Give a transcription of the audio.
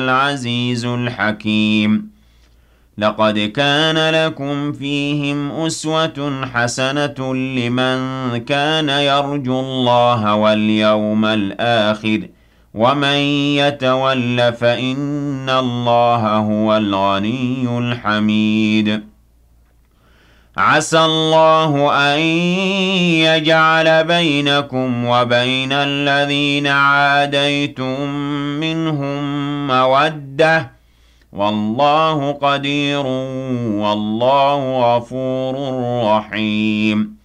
العزيز الحكيم. لقد كان لكم فيهم أسوة حسنة لمن كان يرجو الله واليوم الآخر ومن يتول فإن الله هو الغني الحميد. عسى الله أن يجعل بينكم وبين الذين عاديتم منهم مودة، والله قدير والله غفور رحيم.